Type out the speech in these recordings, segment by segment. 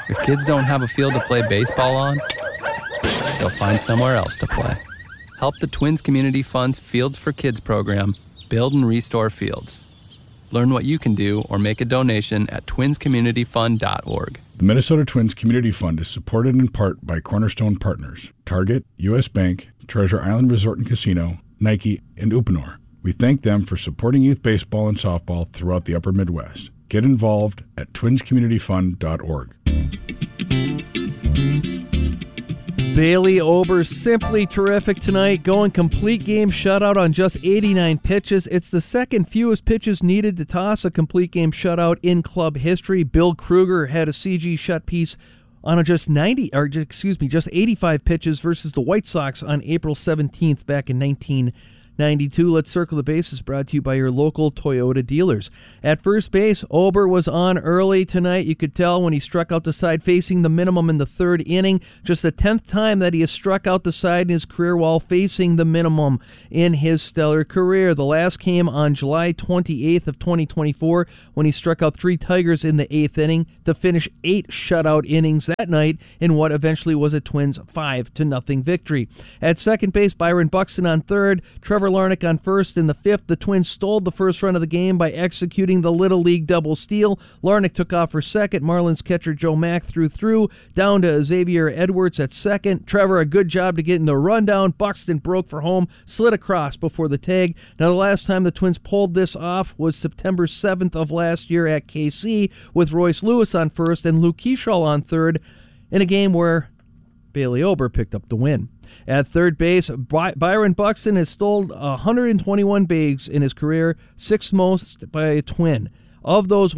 If kids don't have a field to play baseball on, they'll find somewhere else to play. Help the Twins Community Fund's Fields for Kids program build and restore fields. Learn what you can do or make a donation at twinscommunityfund.org. The Minnesota Twins Community Fund is supported in part by Cornerstone Partners, Target, U.S. Bank, Treasure Island Resort and Casino, Nike, and Uponor. We thank them for supporting youth baseball and softball throughout the upper Midwest. Get involved at twinscommunityfund.org. Bailey Ober simply terrific tonight, going complete game shutout on just 89 pitches. It's the second fewest pitches needed to toss a complete game shutout in club history. Bill Kruger had a CG shut piece on just 85 pitches versus the White Sox on April 17th back in 1992. Let's circle the bases, brought to you by your local Toyota dealers. At first base, Ober was on early tonight. You could tell when he struck out the side facing the minimum in the third inning. Just the 10th time that he has struck out the side in his career while facing the minimum in his stellar career. The last came on July 28th of 2024 when he struck out 3 Tigers in the 8th inning to finish 8 shutout innings that night in what eventually was a Twins 5-0 victory. At second base, Byron Buxton on third, Trevor Larnach on first. In the 5th, the Twins stole the first run of the game by executing the Little League double steal. Larnach took off for second. Marlins catcher Joe Mack threw down to Xavier Edwards at second. Trevor, a good job to get in the rundown. Buxton broke for home, slid across before the tag. Now, the last time the Twins pulled this off was September 7th of last year at KC with Royce Lewis on first and Luke Keeschall on third in a game where Bailey Ober picked up the win. At third base, Byron Buxton has stolen 121 bags in his career, 6th most by a Twin. Of those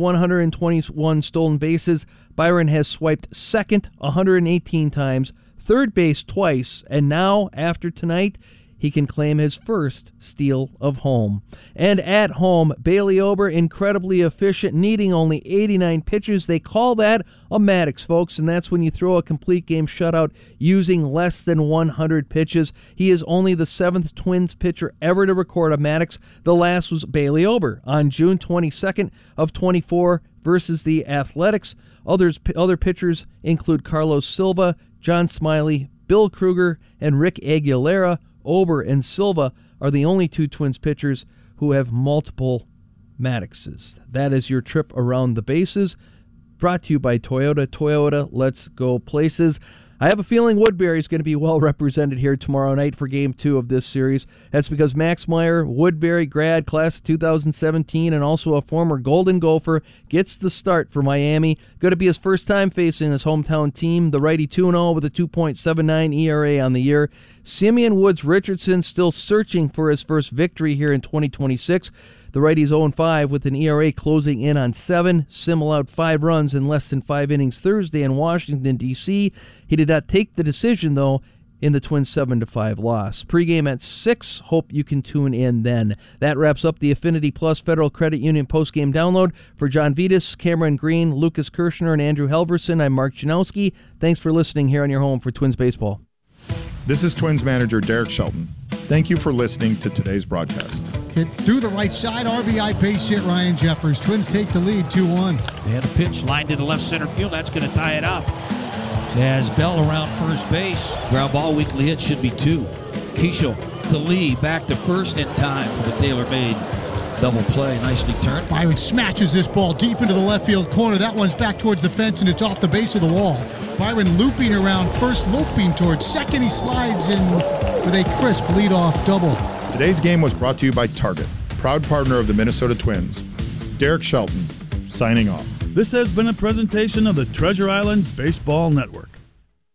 121 stolen bases, Byron has swiped second 118 times, third base twice, and now, after tonight, he can claim his first steal of home. And at home, Bailey Ober, incredibly efficient, needing only 89 pitches. They call that a Maddox, folks, and that's when you throw a complete game shutout using less than 100 pitches. He is only the 7th Twins pitcher ever to record a Maddox. The last was Bailey Ober on June 22nd of 24 versus the Athletics. Other pitchers include Carlos Silva, John Smiley, Bill Kruger, and Rick Aguilera. Ober and Silva are the only 2 Twins pitchers who have multiple Maddoxes. That is your trip around the bases, brought to you by Toyota. Toyota, let's go places. I have a feeling Woodbury is going to be well represented here tomorrow night for Game 2 of this series. That's because Max Meyer, Woodbury grad, class of 2017, and also a former Golden Gopher, gets the start for Miami. Going to be his first time facing his hometown team. The righty 2-0 with a 2.79 ERA on the year. Simeon Woods Richardson still searching for his first victory here in 2026. The righty's 0-5 with an ERA closing in on 7. Sim allowed 5 runs in less than 5 innings Thursday in Washington, D.C. He did not take the decision, though, in the Twins' 7-5 loss. Pre-game at 6. Hope you can tune in then. That wraps up the Affinity Plus Federal Credit Union post-game download. For John Vitas, Cameron Green, Lucas Kirshner, and Andrew Helverson, I'm Mark Janowski. Thanks for listening here on your home for Twins Baseball. This is Twins manager Derek Shelton. Thank you for listening to today's broadcast. Hit through the right side, RBI base hit Ryan Jeffers. Twins take the lead 2-1. They had a pitch lined to the left center field. That's going to tie it up. As Bell around first base. Ground ball, weakly hit, should be 2. Keeschall to Lee, back to first in time for the tailor-made double play. Nicely turned. Byron smashes this ball deep into the left field corner. That one's back towards the fence, and it's off the base of the wall. Byron looping around first, loping towards second. He slides in with a crisp leadoff double. Today's game was brought to you by Target, proud partner of the Minnesota Twins. Derek Shelton, signing off. This has been a presentation of the Treasure Island Baseball Network.